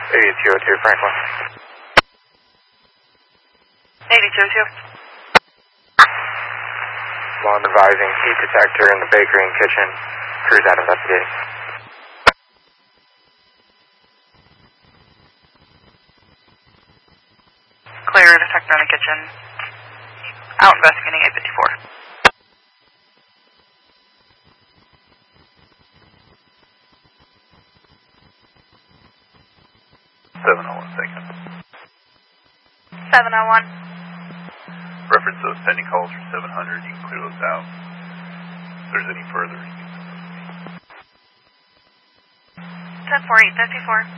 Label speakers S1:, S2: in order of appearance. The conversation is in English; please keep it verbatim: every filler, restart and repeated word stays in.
S1: eighty-two oh two Franklin.
S2: eighty-two oh two.
S1: Lawn advising heat detector in the bakery and kitchen. Crews out investigating.
S2: Clear detector in the kitchen. Out investigating eight fifty-four.
S3: seven oh one second.
S2: seven oh one.
S3: Reference those pending calls for seven hundred. You can clear those out. If there's any further, you can
S2: ten four eight fifty-four.